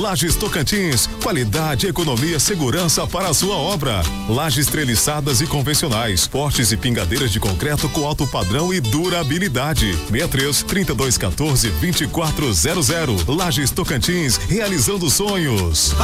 Lajes Tocantins, qualidade, economia, segurança para a sua obra. Lajes treliçadas e convencionais, portes e pingadeiras de concreto com alto padrão e durabilidade. 63 3214 2400. Lajes Tocantins, realizando sonhos.